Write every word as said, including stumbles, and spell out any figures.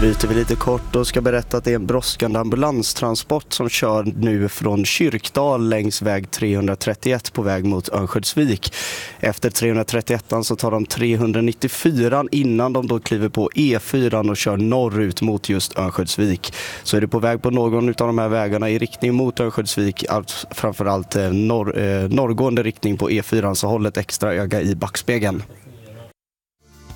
bryter vi lite kort och ska berätta att det är en brådskande ambulanstransport som kör nu från Kyrkdal längs väg trehundratrettioett på väg mot Örnsköldsvik. Efter trehundratrettioett så tar de trehundranittiofyra innan de då kliver på E fyra och kör norrut mot just Örnsköldsvik. Så är det på väg på någon av de här vägarna i riktning mot Örnsköldsvik, allt, framförallt norr, eh, norrgående riktning på E fyra, så håll ett extra öga i backspegeln.